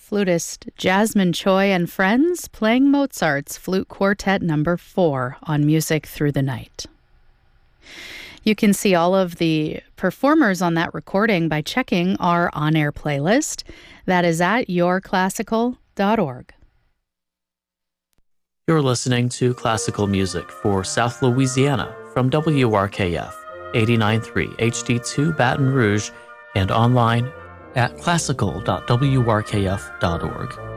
flutist Jasmine Choi and friends playing Mozart's Flute Quartet No. 4 on Music Through the Night. You can see all of the performers on that recording by checking our on-air playlist. That is at yourclassical.org. You're listening to classical music for South Louisiana from WRKF 89.3 HD2 Baton Rouge and online at classical.wrkf.org.